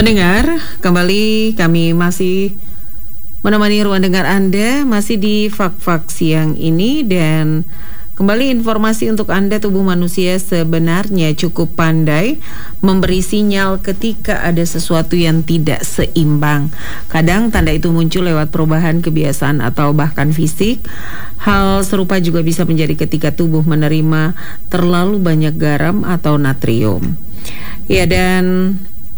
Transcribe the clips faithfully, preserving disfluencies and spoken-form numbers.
Pendengar, kembali kami masih menemani ruang dengar Anda masih di Fak-Fak siang ini, dan kembali informasi untuk Anda. Tubuh manusia sebenarnya cukup pandai memberi sinyal ketika ada sesuatu yang tidak seimbang. Kadang tanda itu muncul lewat perubahan kebiasaan atau bahkan fisik. Hal serupa juga bisa menjadi ketika tubuh menerima terlalu banyak garam atau natrium. Ya, dan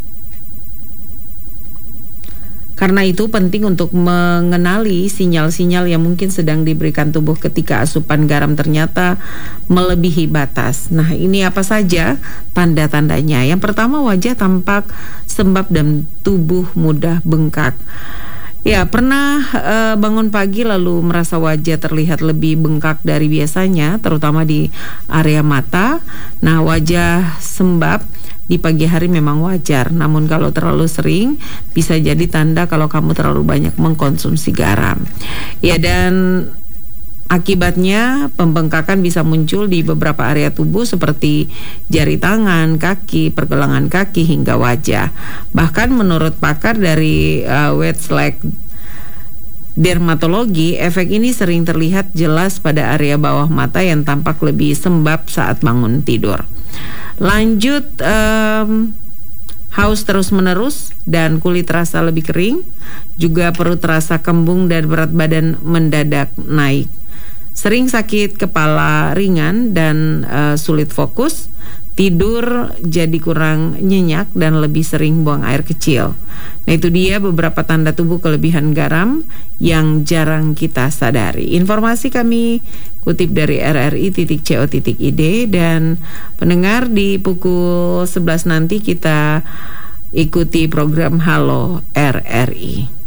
karena itu penting untuk mengenali sinyal-sinyal yang mungkin sedang diberikan tubuh ketika asupan garam ternyata melebihi batas. Nah, ini apa saja tanda-tandanya? Yang pertama, wajah tampak sembab dan tubuh mudah bengkak. Ya, pernah uh, bangun pagi lalu merasa wajah terlihat lebih bengkak dari biasanya, terutama di area mata. Nah, wajah sembab di pagi hari memang wajar, namun kalau terlalu sering bisa jadi tanda kalau kamu terlalu banyak mengkonsumsi garam. Ya, dan akibatnya pembengkakan bisa muncul di beberapa area tubuh seperti jari tangan, kaki, pergelangan kaki hingga wajah. Bahkan menurut pakar dari uh, Westlake dermatologi, efek ini sering terlihat jelas pada area bawah mata yang tampak lebih sembab saat bangun tidur. Lanjut, um, haus terus-menerus dan kulit terasa lebih kering, juga perut terasa kembung dan berat badan mendadak naik. Sering sakit kepala ringan dan uh, sulit fokus, tidur jadi kurang nyenyak dan lebih sering buang air kecil. Nah, itu dia beberapa tanda tubuh kelebihan garam yang jarang kita sadari. Informasi kami kutip dari r r i titik co titik i d, dan pendengar, di pukul sebelas nanti kita ikuti program Halo R R I.